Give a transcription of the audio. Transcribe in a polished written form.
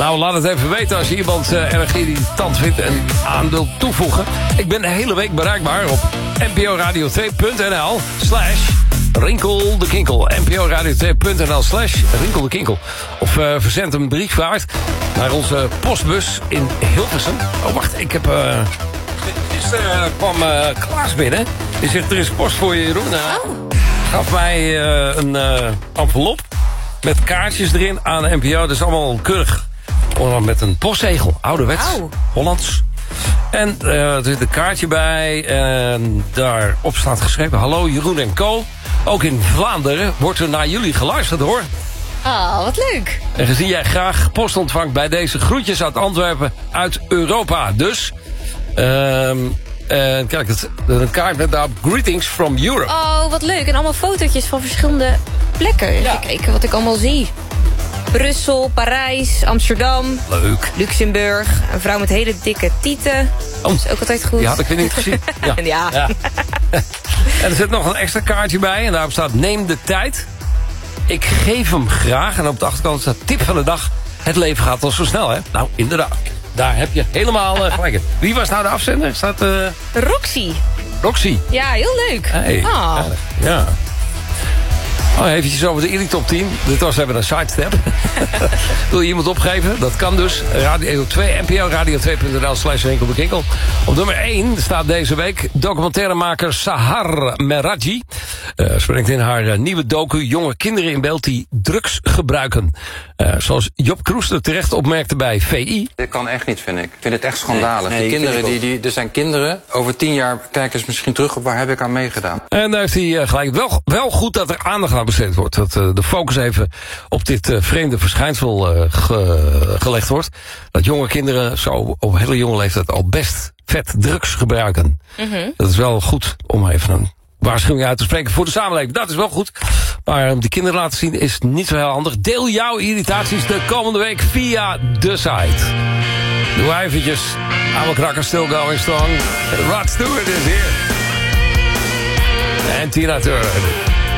Nou, laat het even weten als je iemand erg irritant vindt en aan wilt toevoegen. Ik ben de hele week bereikbaar op nporadio2.nl/rinkeldekinkel. nporadio2.nl/rinkeldekinkel. Of verzend een briefkaart naar onze postbus in Hilversum. Oh, wacht, ik heb... Gisteren kwam Klaas binnen. Die zegt, er is post voor je, Jeroen. Gaf mij een envelop met kaartjes erin aan de NPO. Dat is allemaal keurig. Met een postzegel, ouderwets, Hollands. En er zit een kaartje bij. En daarop staat geschreven: hallo Jeroen en Co. Ook in Vlaanderen wordt er naar jullie geluisterd, hoor. Oh, wat leuk. En gezien jij graag post ontvangt bij deze groetjes uit Antwerpen uit Europa. Dus... kijk, een kaart met daarop Greetings from Europe. Oh, wat leuk. En allemaal fotootjes van verschillende plekken. Even kijken wat ik allemaal zie. Brussel, Parijs, Amsterdam. Leuk. Luxemburg. Een vrouw met hele dikke tieten. Dat is ook altijd goed. Die had ik weer niet gezien. Ja. En er zit nog een extra kaartje bij. En daarop staat: neem de tijd. Ik geef hem graag. En op de achterkant staat: tip van de dag. Het leven gaat al zo snel, hè? Nou, inderdaad. Daar heb je helemaal gelijk in. Wie was nou de afzender? Staat, Roxy. Roxy. Ja, heel leuk. Hey, ja. Oh, eventjes over de Elite-top 10. Dit was even een sidestep. Wil je iemand opgeven? Dat kan dus. Radio 2, NPO Radio 2.nl/rinkeldekinkel. Op nummer 1 staat deze week documentairemaker Sahar Meraji. Spreekt in haar nieuwe docu jonge kinderen in beeld die drugs gebruiken. Zoals Job Kroester terecht opmerkte bij VI. Dit kan echt niet, vind ik. Ik vind het echt schandalig. Nee, die kinderen, er zijn kinderen. Over 10 jaar kijken ze misschien terug op waar heb ik aan meegedaan. En daar heeft hij gelijk. Wel goed dat er aandacht aan besteed wordt. Dat de focus even op dit vreemde verschijnsel gelegd wordt. Dat jonge kinderen zo op hele jonge leeftijd al best vet drugs gebruiken. Dat is wel goed om even een waarschuwing uit te spreken voor de samenleving. Dat is wel goed. Maar om die kinderen laten zien is niet zo heel handig. Deel jouw irritaties de komende week via de site. Doe eventjes. I'm a cracker still going strong. Rod Stewart is hier. En Tina Turner.